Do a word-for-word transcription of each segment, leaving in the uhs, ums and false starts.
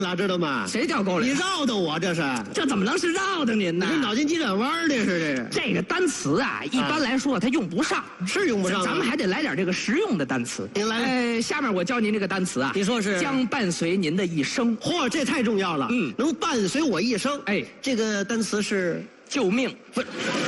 了，知道吗？ 谁掉沟里？ 你绕的我这是？ 这怎么能是绕的您呢？ 这脑筋急转弯的是这是？ 这个单词啊，一般来说它用不上， 是用不上。 咱们还得来点这个实用的单词。 您来， 呃，下面我教您这个单词啊， 你说是将伴随您的一生。 嚯，这太重要了。嗯，能伴随我一生。 哎， 这个单词是救命， 不是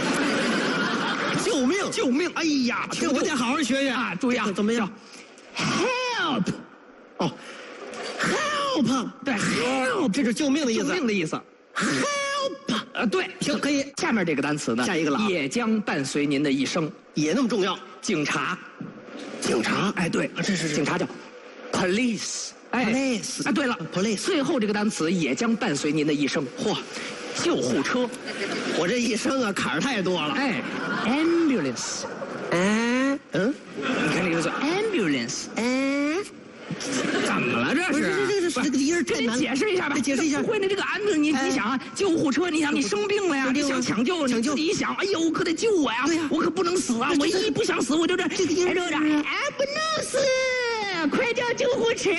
救命， 救命！ 哎呀，这我得好好学学啊！注意啊， 怎么样 ？Help！ 哦 ，help！ 对 ，help， 这是救命的意思。 救命的意思。 help！ 呃，对， 行，可以。 下面这个单词呢， 下一个了， 也将伴随您的一生， 也那么重要。 警察， 警察， 哎，对， 这是警察叫 police， 哎 ，police， 哎，对了 ，police， 最后这个单词也将伴随您的一生。嚯，救护车， 我这一生啊坎儿太多了。 哎 ，ambulance， 哎，嗯， 你看这个字 ambulance， 哎。 怎么了？这是这这这这个音儿太难了。 解释一下吧， 解释一下。 不会的，这个 ambulance， 你你想啊，救护车，你想你生病了呀，你想抢救， 抢救， 你一想，哎呦，可得救我呀，我可不能死啊，我一不想死，我就这这个音儿有点 ambulance， 快叫救护车！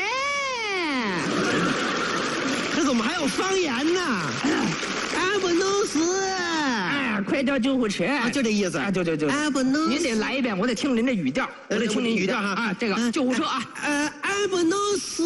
这怎么还有方言呢 ？ambulance， 哎，快叫救护车！ 啊，就这意思啊，就就就。 ambulance， 您得来一遍，我得听您这语调，我得听您语调哈啊，这个救护车啊， 呃 ambulance。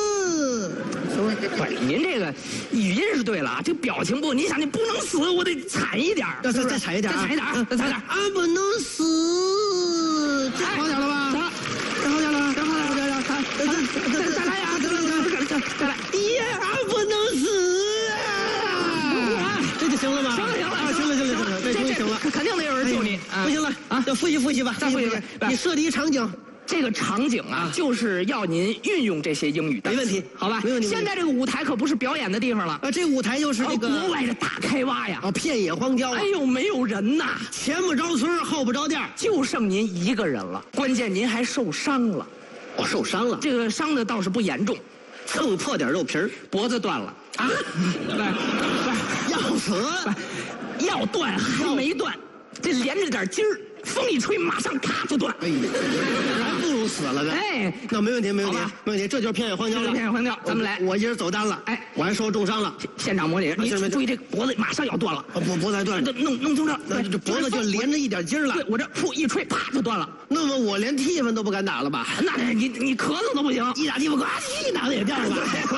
不是，您这个语音是对了啊，这表情不，您想你不能死，我得惨一点， 再再惨一点， 再惨一点，再惨一点。 ambulance， 这好点了吧？这好点了，这好点了，这好点了，再再再来呀！再来，再来，再来！呀，不能死啊！这就行了吗？ 行了，行了， 行了，行了，行了，这终于行了， 肯定得有人救你。 不行了啊，再复习复习吧， 再复习复习。 你设计一场景。 这个场景啊，就是要您运用这些英语单词， 没问题， 好吧？ 没问题。 现在这个舞台可不是表演的地方了， 啊，这舞台又是这个国外的大开挖呀， 啊，片野荒郊。 哎呦，没有人呐， 前不着村后不着店， 就剩您一个人了。关键您还受伤了， 我受伤了， 这个伤的倒是不严重， 蹭破点肉皮儿， 脖子断了啊， 对，要死， 要断还没断，这连着点筋儿。风一吹，马上咔就断。哎呀， 还不如死了呢。 哎， 那没问题，没问题，没问题，这就是偏远荒郊了。 偏远荒郊，咱们来。 我一人走单了，哎，我还受重伤了。 现场模拟，你注意这脖子马上要断了。 脖脖子断了， 弄弄成这， 那这脖子就连着一点筋儿了。 对，我这噗一吹，啪就断了。 那么我连替分都不敢打了吧？ 那你你咳嗽都不行， 一打替分，呱一脑袋也掉了吧？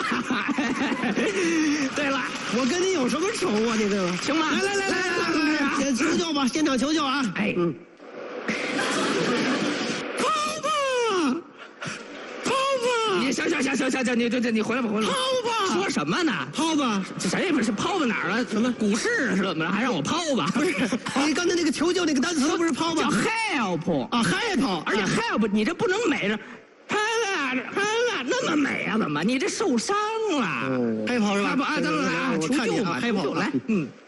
对了， 我跟你有什么仇啊？你这个行吗？ 来来来来来，先求救吧，现场求救啊！ 哎，嗯。 泡泡，泡泡， 你行行行行行行，你这这你回来吧，回来吧。 泡泡， 说什么呢？ 泡泡， 这谁不是泡到哪儿了？什么股市是怎么着？还让我泡吧？ 不是，你刚才那个求救那个单词不是泡吗？ 叫 help 啊 help， 而且 help 你这不能美着 help help 那么美啊？怎么？你这受伤了？ 黑跑是吧？ 啊，咱们来啊，求救吧， 黑跑来，嗯。